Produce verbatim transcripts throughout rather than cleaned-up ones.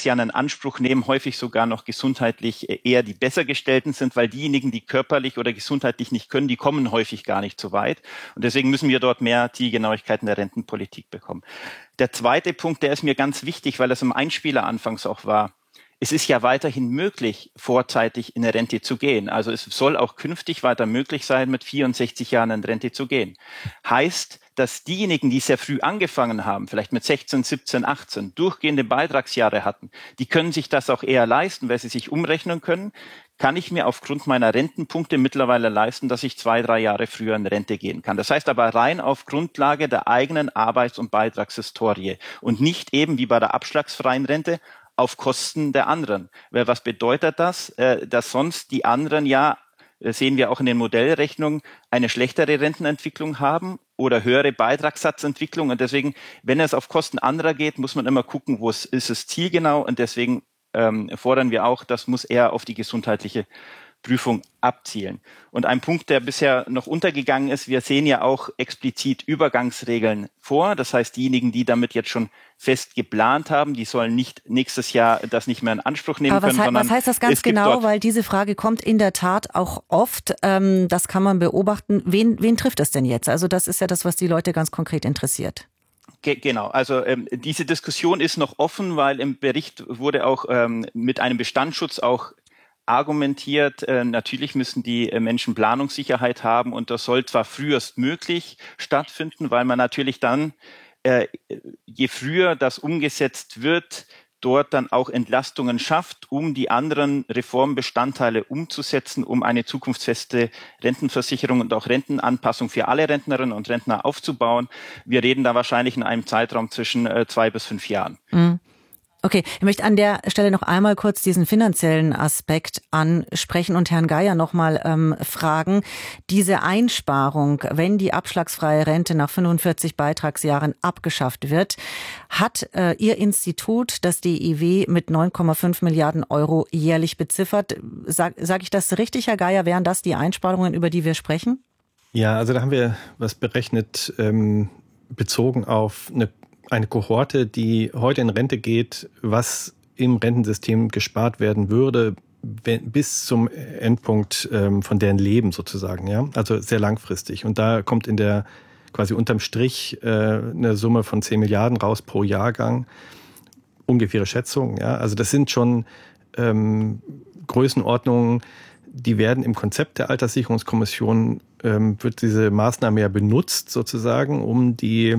Beitragsjahren in Anspruch nehmen, häufig sogar noch gesundheitlich eher die Bessergestellten sind, weil diejenigen, die körperlich oder gesundheitlich nicht können, die kommen häufig gar nicht so weit. Und deswegen müssen wir dort mehr Zielgenauigkeit in der Rentenpolitik bekommen. Der zweite Punkt, der ist mir ganz wichtig, weil das im Einspieler anfangs auch war. Es ist ja weiterhin möglich, vorzeitig in Rente zu gehen. Also es soll auch künftig weiter möglich sein, mit vierundsechzig Jahren in Rente zu gehen. Heißt, dass diejenigen, die sehr früh angefangen haben, vielleicht mit sechzehn, siebzehn, achtzehn, durchgehende Beitragsjahre hatten, die können sich das auch eher leisten, weil sie sich umrechnen können. Kann ich mir aufgrund meiner Rentenpunkte mittlerweile leisten, dass ich zwei, drei Jahre früher in Rente gehen kann. Das heißt aber rein auf Grundlage der eigenen Arbeits- und Beitragshistorie und nicht eben wie bei der abschlagsfreien Rente auf Kosten der anderen. Weil was bedeutet das? Äh, dass sonst die anderen ja, das sehen wir auch in den Modellrechnungen, eine schlechtere Rentenentwicklung haben oder höhere Beitragssatzentwicklung. Und deswegen, wenn es auf Kosten anderer geht, muss man immer gucken, wo es ist es zielgenau. Und deswegen ähm, fordern wir auch, das muss eher auf die gesundheitliche Prüfung abzielen. Und ein Punkt, der bisher noch untergegangen ist, wir sehen ja auch explizit Übergangsregeln vor. Das heißt, diejenigen, die damit jetzt schon fest geplant haben, die sollen nicht nächstes Jahr das nicht mehr in Anspruch nehmen Aber was, können. sondern was heißt das ganz genau? Weil diese Frage kommt in der Tat auch oft. Ähm, das kann man beobachten. Wen, wen trifft das denn jetzt? Also das ist ja das, was die Leute ganz konkret interessiert. Genau, also ähm, diese Diskussion ist noch offen, weil im Bericht wurde auch ähm, mit einem Bestandsschutz auch argumentiert, äh, natürlich müssen die äh, Menschen Planungssicherheit haben und das soll zwar frühestmöglich stattfinden, weil man natürlich dann, äh, je früher das umgesetzt wird, dort dann auch Entlastungen schafft, um die anderen Reformbestandteile umzusetzen, um eine zukunftsfeste Rentenversicherung und auch Rentenanpassung für alle Rentnerinnen und Rentner aufzubauen. Wir reden da wahrscheinlich in einem Zeitraum zwischen äh, zwei bis fünf Jahren. Mhm. Okay, ich möchte an der Stelle noch einmal kurz diesen finanziellen Aspekt ansprechen und Herrn Geier noch mal ähm, fragen. Diese Einsparung, wenn die abschlagsfreie Rente nach fünfundvierzig Beitragsjahren abgeschafft wird, hat äh, Ihr Institut, das D I W, mit neun Komma fünf Milliarden Euro jährlich beziffert. Sag, sag ich das richtig, Herr Geier? Wären das die Einsparungen, über die wir sprechen? Ja, also da haben wir was berechnet, ähm, bezogen auf eine eine Kohorte, die heute in Rente geht, was im Rentensystem gespart werden würde, wenn, bis zum Endpunkt ähm, von deren Leben sozusagen, ja, also sehr langfristig. Und da kommt in der quasi unterm Strich äh, eine Summe von zehn Milliarden raus pro Jahrgang, ungefähre Schätzung, ja, also das sind schon ähm, Größenordnungen, die werden im Konzept der Alterssicherungskommission, ähm, wird diese Maßnahme ja benutzt sozusagen, um die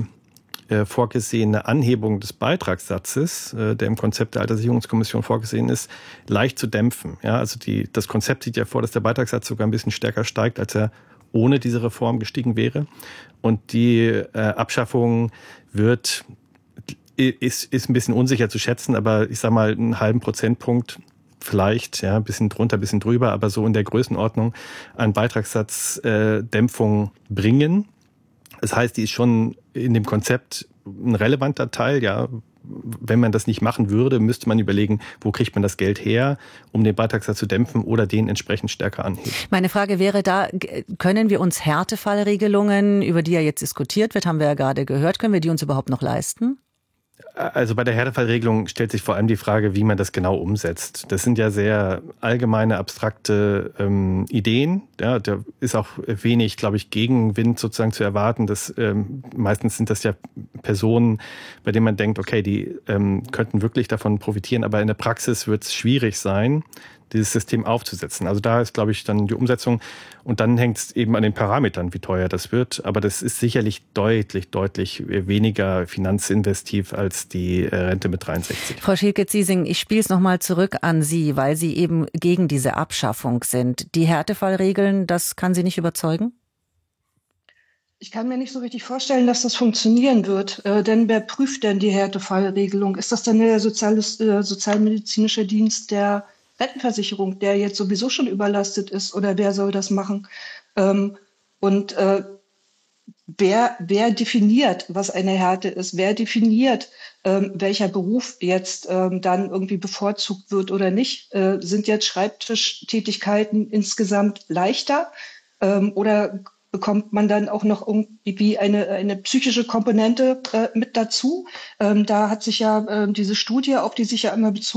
vorgesehene Anhebung des Beitragssatzes, der im Konzept der Alterssicherungskommission vorgesehen ist, leicht zu dämpfen. Ja, also die, das Konzept sieht ja vor, dass der Beitragssatz sogar ein bisschen stärker steigt, als er ohne diese Reform gestiegen wäre. Und die äh, Abschaffung wird, ist, ist ein bisschen unsicher zu schätzen, aber ich sage mal einen halben Prozentpunkt vielleicht, ja, ein bisschen drunter, ein bisschen drüber, aber so in der Größenordnung an Beitragssatzdämpfung äh, bringen. Das heißt, die ist schon in dem Konzept ein relevanter Teil, ja. Wenn man das nicht machen würde, müsste man überlegen, wo kriegt man das Geld her, um den Beitragssatz zu dämpfen oder den entsprechend stärker anheben. Meine Frage wäre da, können wir uns Härtefallregelungen, über die ja jetzt diskutiert wird, haben wir ja gerade gehört, können wir die uns überhaupt noch leisten? Also bei der Härtefallregelung stellt sich vor allem die Frage, wie man das genau umsetzt. Das sind ja sehr allgemeine, abstrakte ähm, Ideen. Ja, da ist auch wenig, glaube ich, Gegenwind sozusagen zu erwarten. Das, ähm, meistens sind das ja Personen, bei denen man denkt, okay, die ähm, könnten wirklich davon profitieren. Aber in der Praxis wird es schwierig sein, dieses System aufzusetzen. Also da ist, glaube ich, dann die Umsetzung. Und dann hängt es eben an den Parametern, wie teuer das wird. Aber das ist sicherlich deutlich, deutlich weniger finanzinvestiv als die Rente mit dreiundsechzig. Frau Schielke-Ziesing, ich spiele es nochmal zurück an Sie, weil Sie eben gegen diese Abschaffung sind. Die Härtefallregeln, das kann Sie nicht überzeugen? Ich kann mir nicht so richtig vorstellen, dass das funktionieren wird. Äh, denn wer prüft denn die Härtefallregelung? Ist das dann der Sozialis- äh, sozialmedizinische Dienst der Rentenversicherung, der jetzt sowieso schon überlastet ist, oder wer soll das machen? Ähm, und äh, wer, wer definiert, was eine Härte ist? Wer definiert, ähm, welcher Beruf jetzt ähm, dann irgendwie bevorzugt wird oder nicht? Äh, sind jetzt Schreibtischtätigkeiten insgesamt leichter? Ähm, oder bekommt man dann auch noch irgendwie eine, eine psychische Komponente äh, mit dazu? Ähm, da hat sich ja äh, diese Studie, auf die sich ja immer bezogen